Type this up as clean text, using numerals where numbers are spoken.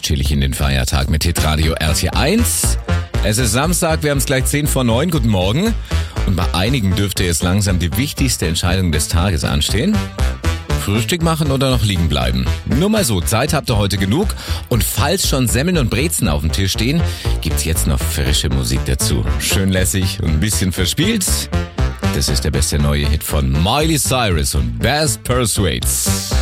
chillig in den Feiertag mit Hitradio RT1. Es ist Samstag, wir haben es gleich 10:09. Guten Morgen. Und bei einigen dürfte jetzt langsam die wichtigste Entscheidung des Tages anstehen. Frühstück machen oder noch liegen bleiben? Nur mal so, Zeit habt ihr heute genug. Und falls schon Semmeln und Brezen auf dem Tisch stehen, gibt's jetzt noch frische Musik dazu. Schön lässig und ein bisschen verspielt. Das ist der beste neue Hit von Miley Cyrus und Bass Persuades.